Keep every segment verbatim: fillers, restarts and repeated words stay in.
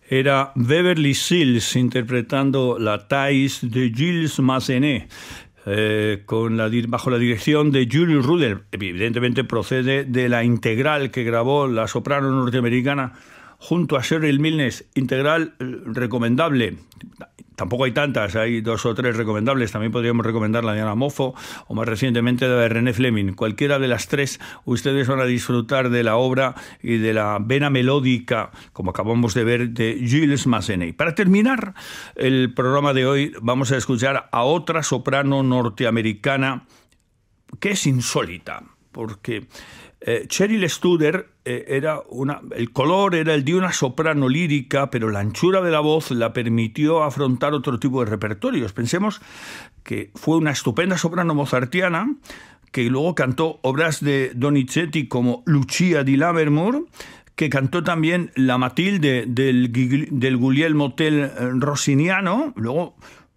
era Beverly Sills interpretando la Thais de Gilles Massenet, eh, con la, bajo la dirección de Julie Rudel. Evidentemente procede de la integral que grabó la soprano norteamericana junto a Cheryl Milnes, integral recomendable. Tampoco hay tantas, hay dos o tres recomendables. También podríamos recomendar la de Ana Moffo o más recientemente la de René Fleming. Cualquiera de las tres, ustedes van a disfrutar de la obra y de la vena melódica, como acabamos de ver, de Gilles Massenet. Para terminar el programa de hoy, vamos a escuchar a otra soprano norteamericana que es insólita, porque Eh, Cheryl Studer eh, era una, el color era el de una soprano lírica, pero la anchura de la voz la permitió afrontar otro tipo de repertorios. Pensemos que fue una estupenda soprano mozartiana que luego cantó obras de Donizetti como Lucia di Lammermoor, que cantó también la Matilde del, del Guglielmo Tell rossiniano, luego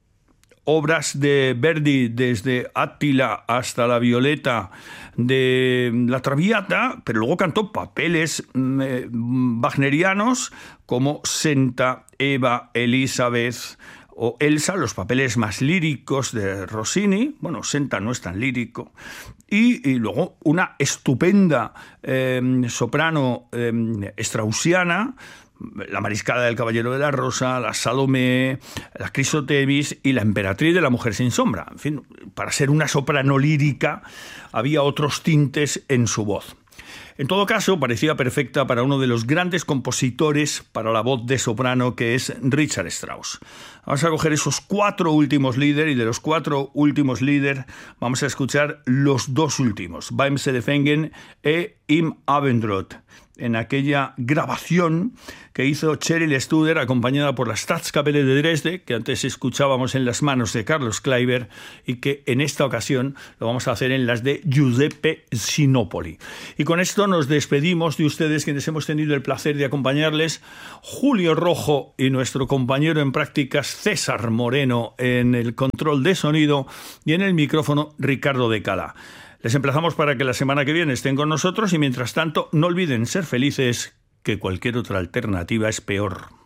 obras de Verdi desde Attila hasta la Violeta de la Traviata, pero luego cantó papeles eh, wagnerianos como Senta, Eva, Elizabeth o Elsa, los papeles más líricos de Rossini. Bueno, Senta no es tan lírico. Y, y luego una estupenda eh, soprano eh, straussiana, la Mariscala del Caballero de la Rosa, la Salomé, la Crisotemis y la Emperatriz de la Mujer sin sombra. En fin, para ser una soprano lírica había otros tintes en su voz. En todo caso, parecía perfecta para uno de los grandes compositores para la voz de soprano, que es Richard Strauss. Vamos a coger esos cuatro últimos Lieder, y de los cuatro últimos Lieder vamos a escuchar los dos últimos, Beim Selefangen e Im Abendrot, en aquella grabación que hizo Cheryl Studer acompañada por la Staatskapelle de Dresde, que antes escuchábamos en las manos de Carlos Kleiber, y que en esta ocasión lo vamos a hacer en las de Giuseppe Sinopoli. Y con esto nos despedimos de ustedes, quienes hemos tenido el placer de acompañarles, Julio Rojo y nuestro compañero en prácticas César Moreno en el control de sonido, y en el micrófono Ricardo de Cala. Les emplazamos para que la semana que viene estén con nosotros, y mientras tanto no olviden ser felices, que cualquier otra alternativa es peor.